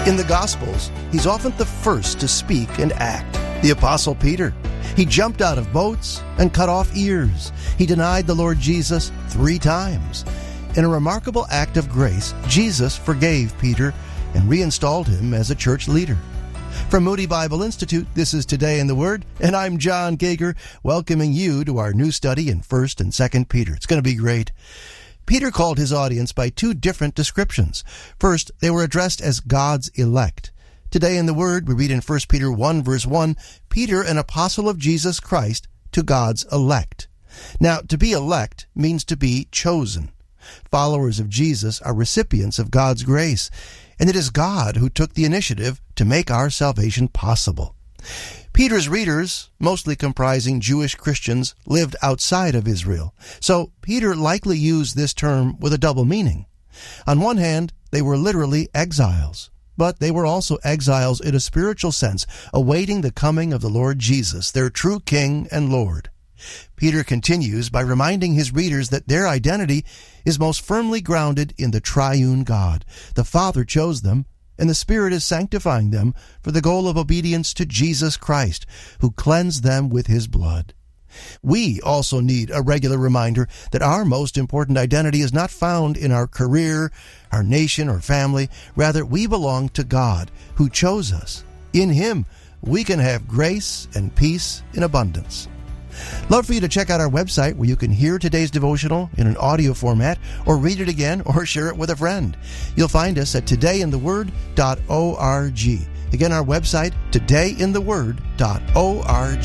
In the Gospels, he's often the first to speak and act. The Apostle Peter. He jumped out of boats and cut off ears. He denied the Lord Jesus 3 times. In a remarkable act of grace, Jesus forgave Peter and reinstalled him as a church leader. From Moody Bible Institute, this is Today in the Word, and I'm John Gager, welcoming you to our new study in 1st and 2nd Peter. It's going to be great. Peter called his audience by 2 different descriptions. First, they were addressed as God's elect. Today in the Word, we read in 1 Peter 1, verse 1, Peter, an apostle of Jesus Christ, to God's elect. Now, to be elect means to be chosen. Followers of Jesus are recipients of God's grace, and it is God who took the initiative to make our salvation possible. Peter's readers, mostly comprising Jewish Christians, lived outside of Israel, so Peter likely used this term with a double meaning. On one hand, they were literally exiles, but they were also exiles in a spiritual sense, awaiting the coming of the Lord Jesus, their true King and Lord. Peter continues by reminding his readers that their identity is most firmly grounded in the triune God. The Father chose them, and the Spirit is sanctifying them for the goal of obedience to Jesus Christ, who cleansed them with his blood. We also need a regular reminder that our most important identity is not found in our career, our nation, or family. Rather, we belong to God, who chose us. In him, we can have grace and peace in abundance. Love for you to check out our website where you can hear today's devotional in an audio format or read it again or share it with a friend. You'll find us at todayintheword.org. Again, our website, todayintheword.org.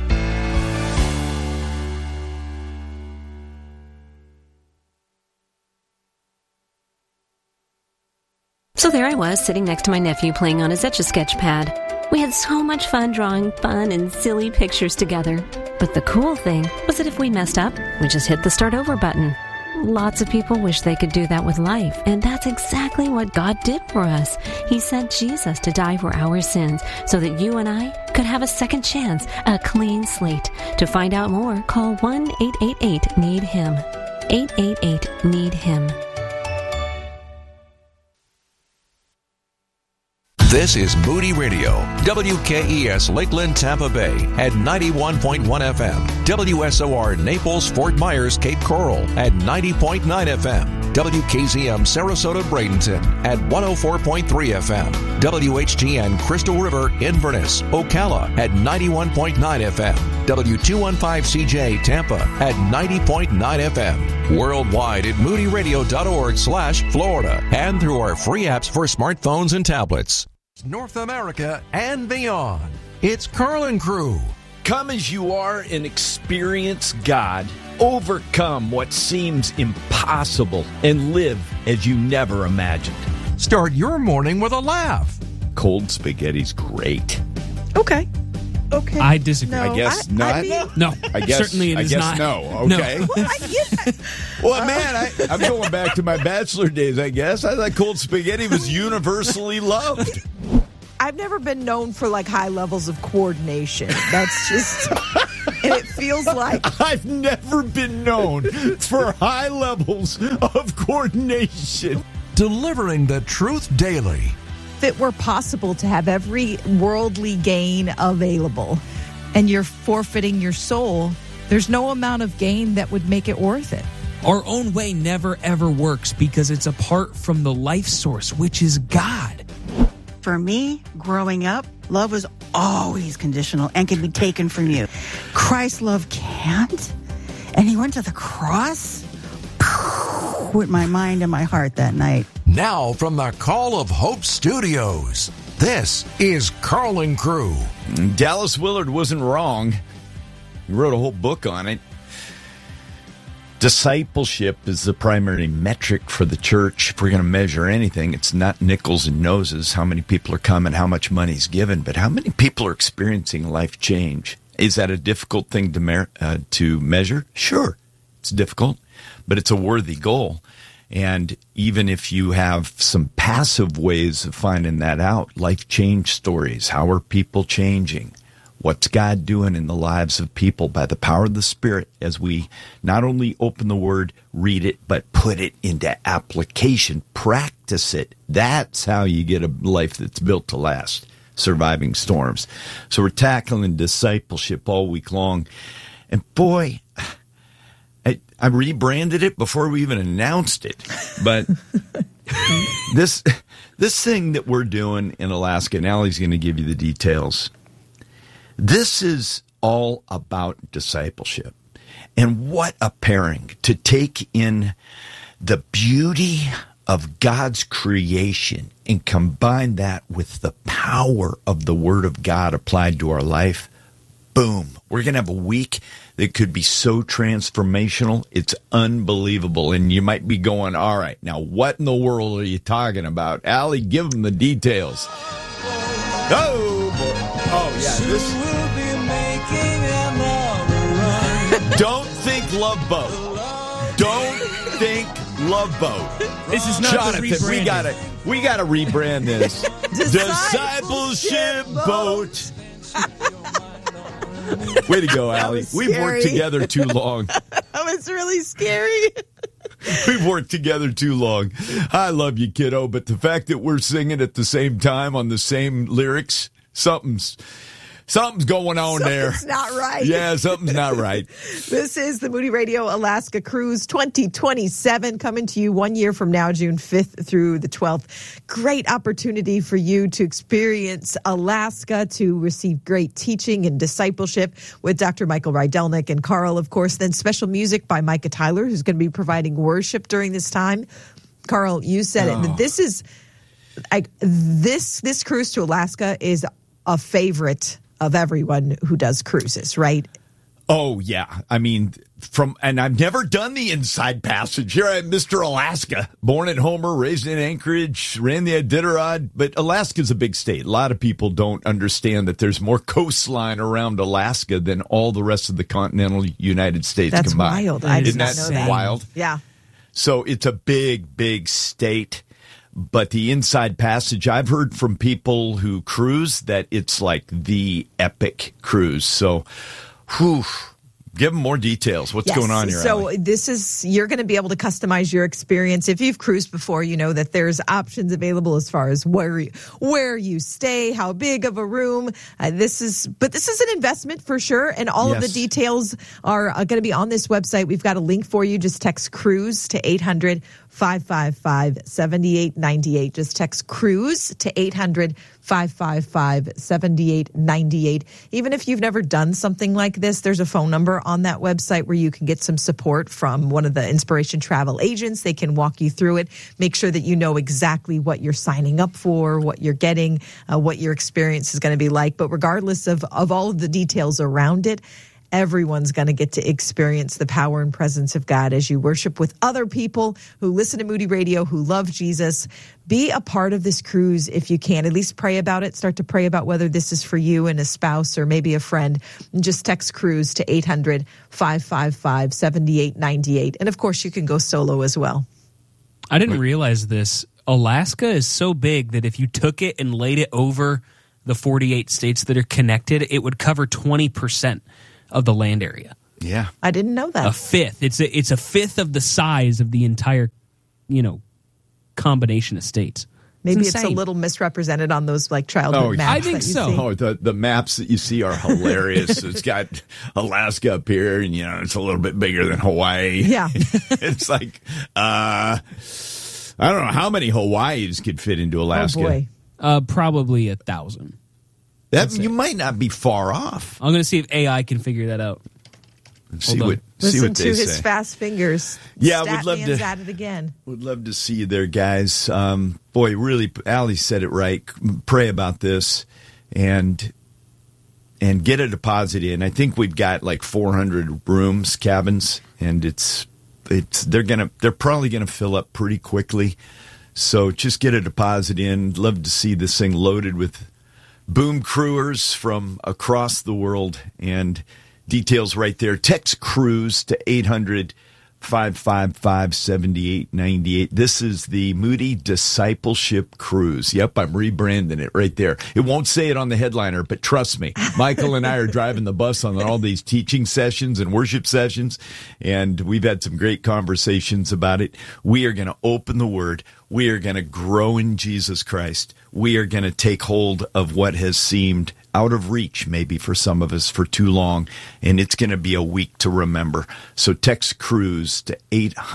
So there I was, sitting next to my nephew playing on his Etch-a-Sketch pad. We had so much fun drawing fun and silly pictures together. But the cool thing was that if we messed up, we just hit the start over button. Lots of people wish they could do that with life, and that's exactly what God did for us. He sent Jesus to die for our sins so that you and I could have a second chance, a clean slate. To find out more, call 1-888-NEED-HIM. 888-NEED-HIM. This is Moody Radio, WKES Lakeland, Tampa Bay at 91.1 FM, WSOR Naples, Fort Myers, Cape Coral at 90.9 FM, WKZM Sarasota, Bradenton at 104.3 FM, WHTN Crystal River, Inverness, Ocala at 91.9 FM, W215CJ Tampa at 90.9 FM, worldwide at moodyradio.org/Florida, and through our free apps for smartphones and tablets. North America and beyond. It's Carlin Crew. Come as you are and experience God. Overcome what seems impossible and live as you never imagined. Start your morning with a laugh. Cold spaghetti's great. Okay. I disagree. No, I guess not. No, I guess certainly it is not. No. Okay. No. Well, man, I'm going back to my bachelor days, I guess. I thought cold spaghetti was universally loved. I've never been known for like high levels of coordination. That's just, and it feels like I've never been known for high levels of coordination. Delivering the truth daily. if it were possible to have every worldly gain available and you're forfeiting your soul, there's no amount of gain that would make it worth it. Our own way never, ever works because it's apart from the life source, which is God. For me, growing up, love was always conditional and can be taken from you. Christ's love can't. And he went to the cross with my mind and my heart that night. Now from the Call of Hope Studios, this is Carlin Crew. Dallas Willard wasn't wrong. He wrote a whole book on it. Discipleship is the primary metric for the church. If we're going to measure anything, it's not nickels and noses, how many people are coming, how much money's given, but how many people are experiencing life change. Is that a difficult thing to measure? Sure, it's difficult, but it's a worthy goal. And even if you have some passive ways of finding that out, life change stories, how are people changing? What's God doing in the lives of people by the power of the Spirit as we not only open the Word, read it, but put it into application, practice it. That's how you get a life that's built to last, surviving storms. So we're tackling discipleship all week long. And boy, I rebranded it before we even announced it. But this thing that we're doing in Alaska, and Allie's going to give you the details. This is all about discipleship. And what a pairing to take in the beauty of God's creation and combine that with the power of the Word of God applied to our life. Boom. We're going to have a week that could be so transformational. It's unbelievable. And you might be going, all right, now what in the world are you talking about? Allie, give them the details. Oh, boy. Oh, yeah. Don't think Love Boat. Don't think Love Boat. This is not Jonathan, the rebranding. we gotta rebrand this. Discipleship Boat. Way to go, Allie. We've worked together too long. That was really scary. We've worked together too long. I love you, kiddo, but the fact that we're singing at the same time on the same lyrics, something's going on there. Something's not right. Yeah, something's not right. This is the Moody Radio Alaska Cruise 2027 coming to you 1 year from now, June 5th through the 12th. Great opportunity for you to experience Alaska, to receive great teaching and discipleship with Dr. Michael Rydelnik and Carl, of course. Then special music by Micah Tyler, who's going to be providing worship during this time. Carl, you said it. This is this cruise to Alaska is a favorite of everyone who does cruises, right? Oh, yeah. I mean, and I've never done the Inside Passage. Here I am, Mr. Alaska, born at Homer, raised in Anchorage, ran the Iditarod. But Alaska's a big state. A lot of people don't understand that there's more coastline around Alaska than all the rest of the continental United States That's combined. wild. I did Isn't not that know that. wild? Yeah. So it's a big, big state. But the Inside Passage, I've heard from people who cruise that it's like the epic cruise. So, give them more details. What's going on here, So Allie? you're going to be able to customize your experience. If you've cruised before, you know that there's options available as far as where you stay, how big of a room. This is an investment for sure. And all of the details are going to be on this website. We've got a link for you. Just text cruise to 800-555-7898. Just text cruise to 800-555-7898. Even if you've never done something like this, there's a phone number on that website where you can get some support from one of the Inspiration Travel agents. They can walk you through it, make sure that you know exactly what you're signing up for, what you're getting, what your experience is going to be like. But regardless of all of the details around it, everyone's going to get to experience the power and presence of God as you worship with other people who listen to Moody Radio, who love Jesus. Be a part of this cruise if you can. At least pray about it. Start to pray about whether this is for you and a spouse or maybe a friend. And just text cruise to 800-555-7898. And of course, you can go solo as well. I didn't realize this. Alaska is so big that if you took it and laid it over the 48 states that are connected, it would cover 20% of the land area. Yeah. I didn't know that. A fifth. It's a fifth of the size of the entire, combination of states. Maybe it's a little misrepresented on those childhood maps. I think so. Oh, the maps that you see are hilarious. It's got Alaska up here, and it's a little bit bigger than Hawaii. Yeah. It's like I don't know how many Hawaiis could fit into Alaska. Oh boy. Probably 1,000. You might not be far off. I'm going to see if AI can figure that out. See what Listen they to his say. fast fingers. Yeah, Stat we'd love man's to. at it again. Would love to see you there, guys. Boy, really, Allie said it right. Pray about this, and get a deposit in. I think we've got 400 rooms, cabins, and they're probably gonna fill up pretty quickly. So just get a deposit in. Love to see this thing loaded with boom crewers from across the world, and details right there. Text cruise to 800-555-7898. This is the Moody Discipleship Cruise. Yep, I'm rebranding it right there. It won't say it on the headliner, but trust me, Michael and I are driving the bus on all these teaching sessions and worship sessions, and we've had some great conversations about it. We are going to open the Word. We are going to grow in Jesus Christ. We are going to take hold of what has seemed out of reach, maybe for some of us, for too long, and it's going to be a week to remember. So text Cruise to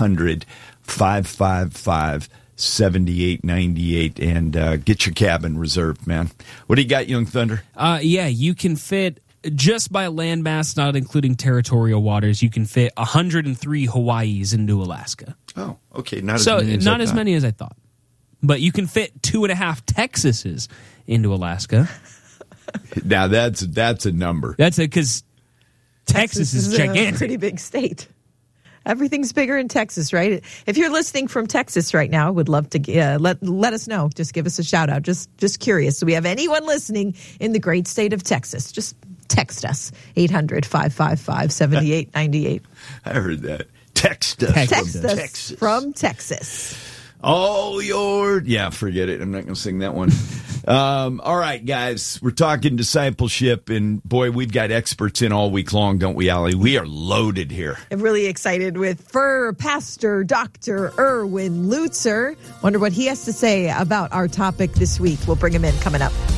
800-555-7898 and get your cabin reserved, man. What do you got, Young Thunder? Yeah, you can fit, just by landmass, not including territorial waters, you can fit 103 Hawaiis into Alaska. Oh, okay. Not as many as I thought. But you can fit 2.5 Texases into Alaska. Now that's a number. That's it, because Texas is gigantic. A pretty big state. Everything's bigger in Texas, right? If you're listening from Texas right now, would love to let us know. Just give us a shout out. Just curious. Do we have anyone listening in the great state of Texas? Just text us 800-555-7898. I heard that. Text us from Texas. Oh, forget it. I'm not going to sing that one. All right, guys, we're talking discipleship, and boy, we've got experts in all week long, don't we, Allie? We are loaded here. I'm really excited for Pastor Dr. Erwin Lutzer. Wonder what he has to say about our topic this week. We'll bring him in coming up.